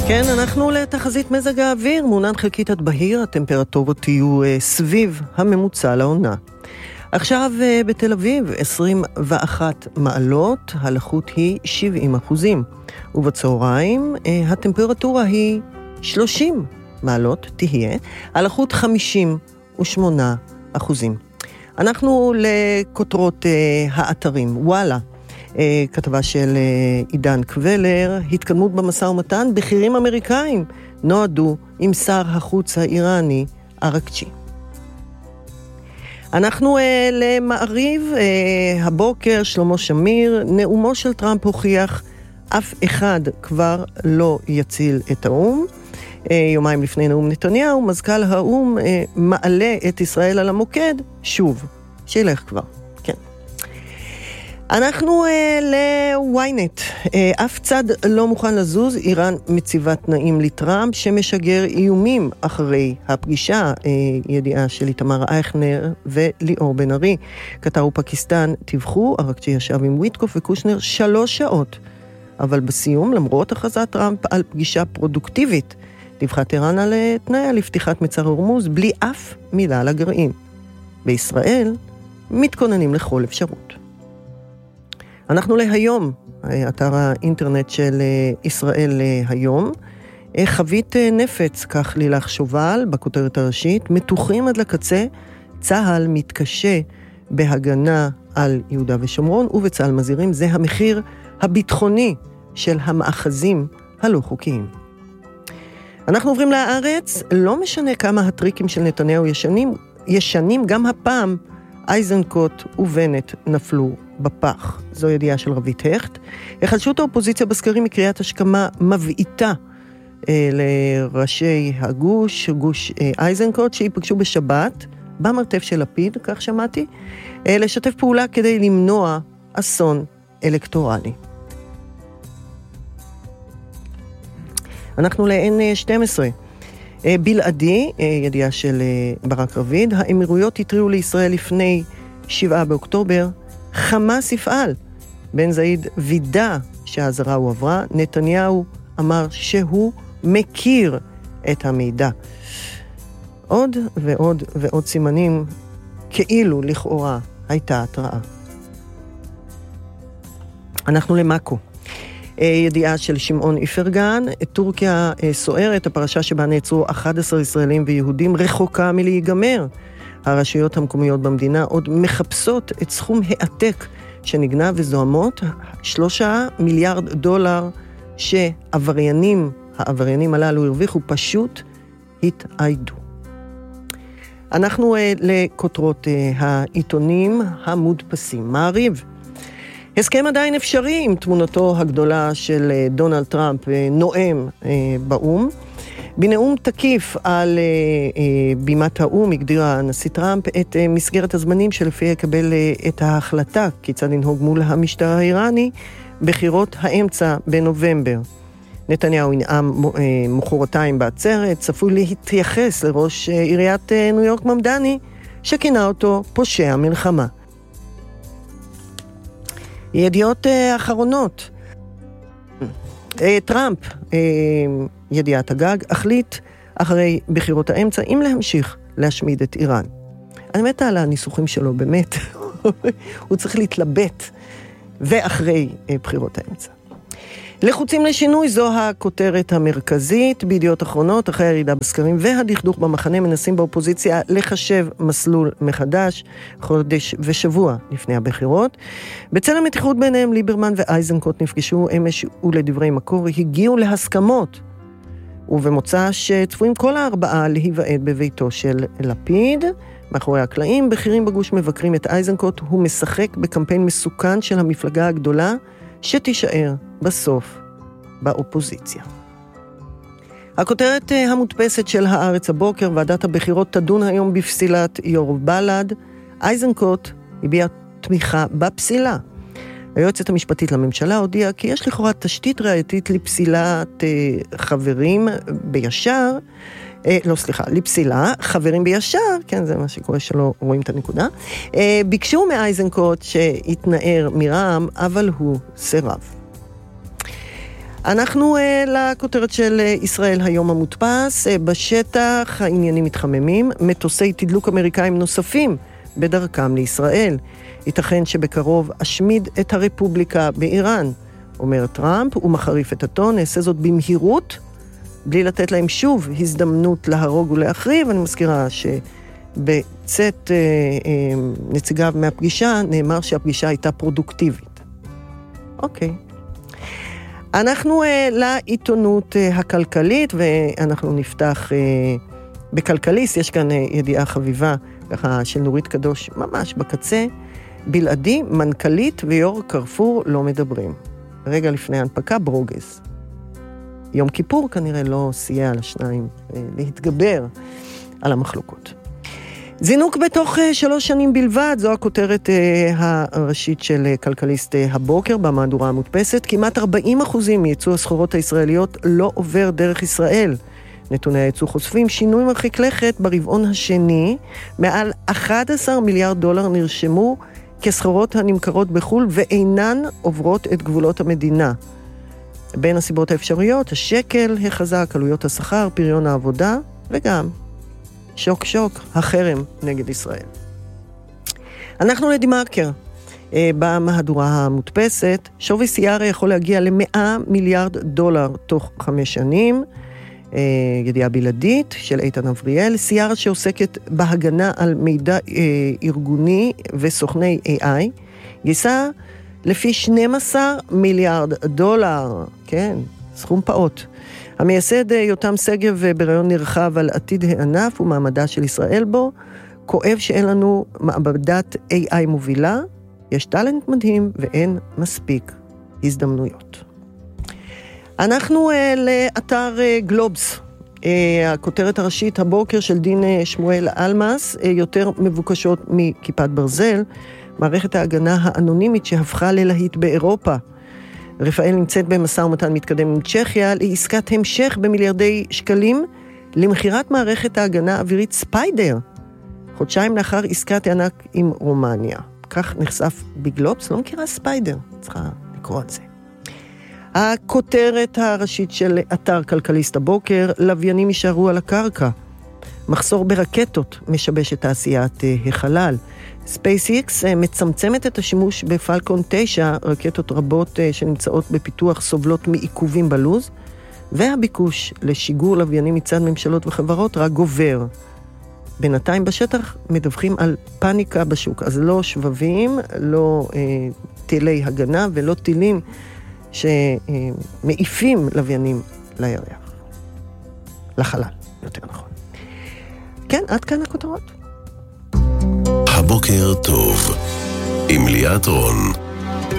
כן, אנחנו לתחזית מזג האוויר, מעונן חלקית עד בהיר, הטמפרטורות יהיו סביב הממוצע לעונה. עכשיו בתל אביב 21 מעלות, הלחות היא 70%, ובצהריים הטמפרטורה היא 30 מעלות, תהיה, הלחות 58%. אנחנו לכותרות האתרים, וואלה, כתבה של עידן קבלר, התקדמות במשא ומתן, בכירים אמריקאים נועדו עם שר החוץ האיראני ארקצ'י. אנחנו למעריב, הבוקר שלמה שמיר, נאומו של טראמפ הוכיח, אף אחד כבר לא יציל את האום. יומיים לפני נאום נתניהו, מזכ"ל האום מעלה את ישראל על המוקד, שוב, שילך כבר. אנחנו לוויינט, אף צד לא מוכן לזוז, איראן מציבה תנאים לטראמפ שמשגר איומים אחרי הפגישה, ידיעה של איתמר אייכנר וליאור בן ארי. קטר ופקיסטן תיווכו, ארקצ'י ישב עם וויטקוף וקושנר 3 שעות, אבל בסיום, למרות הכרזת טראמפ על פגישה פרודוקטיבית, דיווחה טהרן על תנאיה לפתיחת מצר הורמוז בלי אף מילה על הגרעין. בישראל מתכוננים לכל אפשרות. אנחנו להיום, אתר האינטרנט של ישראל היום, חבית נפץ, כך לילך שובל, בכותרת הראשית, מתוחים עד לקצה, צהל מתקשה בהגנה על יהודה ושומרון, ובצהל מזהירים, זה המחיר הביטחוני של המאחזים הלא חוקיים. אנחנו עוברים לארץ, לא משנה כמה הטריקים של נתניהו ישנים, גם הפעם אייזנקוט ובנט נפלו בפח. זו ידיעה של רבית הכט. החלשות האופוזיציה בסקרים מקריאת השכמה מבעיטה לראשי הגוש, גוש אייזנקוט, שיפגשו בשבת, במרתף של לפיד, כך שמעתי, לשתף פעולה כדי למנוע אסון אלקטורלי. אנחנו ל-N12. בלעדי, ידיעה של ברק רביד, האמירויות התריעו לישראל לפני 7 באוקטובר, חמאס יפעל. בן זאיד וידע שההזרה הועברה, נתניהו אמר שהוא מכיר את המידע. עוד ועוד ועוד סימנים, כאילו לכאורה הייתה התראה. אנחנו למאקו. ידיעה של שמעון איפרגן, טורקיה סוערת, הפרשה שבה נעצרו 11 ישראלים ויהודים רחוקה מלהיגמר. הרשויות המקומיות במדינה עוד מחפשות את סכום העתק שנגנב וזוהמות, 3 מיליארד דולר שהעבריינים הללו הרוויחו, פשוט התאיידו. אנחנו לכותרות העיתונים המודפסים. מעריב, הסכם עדיין אפשרי עם תמונתו הגדולה של דונלד טראמפ נואם באום. בנאום תקיף על בימת האום הגדיר הנשיא טראמפ את מסגרת הזמנים שלפיה יקבל את ההחלטה כיצד לנהוג מול המשטר האיראני בחירות האמצע בנובמבר. נתניהו ינאם מחרתיים בעצרת, צפוי להתייחס לראש עיריית ניו יורק ממדני שכינה אותו פושע מלחמה. ידיעות אחרונות. טראמפ, ידיעת הגג, החליט אחרי בחירות האמצע אם להמשיך להשמיד את איראן. אני מתה על הניסוחים שלו, באמת. הוא צריך להתלבט ואחרי בחירות האמצע. לחוצים לשינוי, זו הכותרת המרכזית בידיעות אחרונות. אחרי הירידה בסקרים והדכדוך במחנה מנסים באופוזיציה לחשב מסלול מחדש, חודש ושבוע לפני הבחירות. בצל המתיחות ביניהם ליברמן ואייזנקוט נפגשו אמש, ולדברי מקור הגיעו להסכמות, ובמוצא שצפויים כל 4 להיוועד בביתו של לפיד. מאחורי הקלעים בכירים בגוש מבקרים את אייזנקוט, הוא משחק בקמפיין מסוכן של המפלגה הגדולה שתישאר בסוף באופוזיציה. הכותרת המודפסת של הארץ הבוקר, ועדת הבחירות תדון היום בפסילת יו"ר בל"ד. אייזנקוט הביע תמיכה בפסילה. היועצת המשפטית לממשלה הודיעה כי יש לכאורה תשתית ראייתית לפסילת חברים בישר, לפסילה, חברים בישר, כן, זה מה שקורה שלא רואים את הנקודה. ביקשו מאייזנקוט שיתנער מרע"מ, אבל הוא סירב. אנחנו לכותרת של ישראל היום המודפס. בשטח העניינים מתחממים, מטוסי תדלוק אמריקאים נוספים בדרכם לישראל. ייתכן שבקרוב אשמיד את הרפובליקה באיראן, אומר טראמפ, ומחריף את הטון, נעשה זאת במהירות, בלי לתת להם שוב הזדמנות להרוג ולהחריב. אני מזכירה שבצאת נציגיו מהפגישה נאמר שהפגישה הייתה פרודוקטיבית. אוקיי. אנחנו לעיתונות הכלכלית, ואנחנו נפתח בכלכליסט. יש כאן ידיעה חביבה ככה של נורית קדוש ממש בקצה. בלעדי, מנכ"לית ויו"ר קרפור לא מדברים. רגע לפני ההנפקה ברוגז. יום כיפור כנראה לא סייע לשניים להתגבר על המחלוקות. זינוק בתוך 3 שנים בלבד, זו הכותרת הראשית של כלכליסט הבוקר במהדורה המודפסת. כמעט 40% מייצוא הסחורות הישראליות לא עובר דרך ישראל. נתוני הייצוא חושפים שינוי מרחיק לכת. ברבעון השני, מעל 11 מיליארד דולר נרשמו כסחורות הנמכרות בחול ואינן עוברות את גבולות המדינה. בין הסיבות האפשריות, השקל החזק, עלויות השכר, פריון העבודה, וגם שוק שוק, החרם נגד ישראל. אנחנו לדימרקר. במהדורה המודפסת, שווי סיארה יכול להגיע ל$100 מיליארד תוך 5 שנים. ידיעה בלעדית של איתן אבריאל, סיארה שעוסקת בהגנה על מידע ארגוני וסוכני AI, גייסה לפי $12 מיליארד, כן, סכום פעוט. המייסד יותם סגב ברעיון נרחב על עתיד הענף ומעמדה של ישראל בו, כואב שאין לנו מעבדת AI מובילה, יש טלנט מדהים ואין מספיק הזדמנויות. אנחנו לאתר גלובס, הכותרת הראשית הבוקר של דין שמואל אלמאס, יותר מבוקשות מכיפת ברזל, מערכת ההגנה האנונימית שהפכה ללהיט באירופה. רפאל נמצאת במשא ומתן מתקדם עם צ'כיה לעסקת המשך במיליארדי שקלים למחירת מערכת ההגנה האווירית ספיידר, חודשיים לאחר עסקת הענק עם רומניה. כך נחשף בגלובס, לא מכירה ספיידר, צריכה לקרוא את זה. הכותרת הראשית של אתר כלכליסט הבוקר, לוויינים יישארו על הקרקע. מחסור ברקטות משבש את תעשיית החלל. SpaceX מצמצמת את השימוש בפלקון 9, רקטות רבות שנמצאות בפיתוח סובלות מעיכובים בלוז, והביקוש לשיגור לוויינים מצד ממשלות וחברות רק גובר. בינתיים בשטח מדווחים על פאניקה בשוק, אז לא שבבים, לא טילי הגנה ולא טילים שמעיפים לוויינים לירח. לחלל, יותר נכון. כן, עד כאן הכותרות. הבוקר טוב, עם ליאת רון.